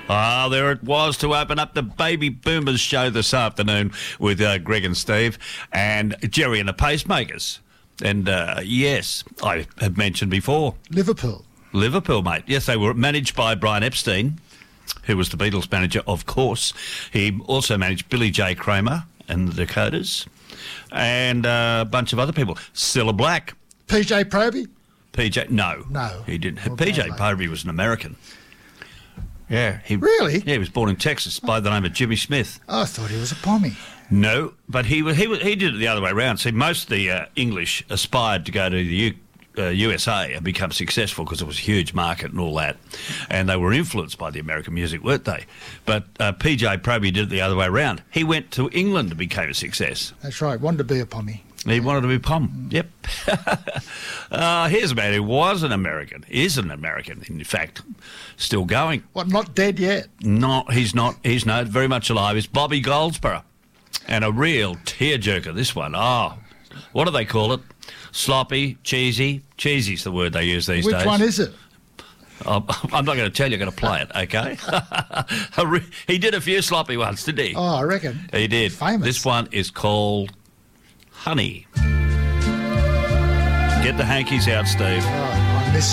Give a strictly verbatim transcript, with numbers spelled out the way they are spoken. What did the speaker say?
Ah, there it was to open up the Baby Boomers show this afternoon with uh, Greg and Steve and Jerry and the Pacemakers. And, uh, yes, I have mentioned before. Liverpool. Liverpool, mate. Yes, they were managed by Brian Epstein, who was the Beatles manager, of course. He also managed Billy J. Kramer and the Dakotas and uh, a bunch of other people. Cilla Black. P J Proby? P J, no. No. He didn't. Well, P J no, Proby was an American. Yeah. He, Really? Yeah, he was born in Texas by the name of Jimmy Smith. I thought he was a pommy. No, but he was, he was, he did it the other way around. See, most of the uh, English aspired to go to the U, uh, U S A and become successful because it was a huge market and all that. And they were influenced by the American music, weren't they? But uh, P J Proby did it the other way around. He went to England and became a success. That's right. Wanted to be a pommy. He wanted to be Pom. Yep. uh, here's a man who was an American, is an American, in fact, still going. What, not dead yet? Not, he's not, he's no, very much alive. It's Bobby Goldsboro. And a real tearjerker, this one. Oh, what do they call it? Sloppy, cheesy. Cheesy's the word they use these Which days. Which one is it? I'm not going to tell you, I'm going to play it, okay? He did a few sloppy ones, didn't he? Oh, I reckon. He did. Famous. This one is called Honey. Get the hankies out, Steve. Oh.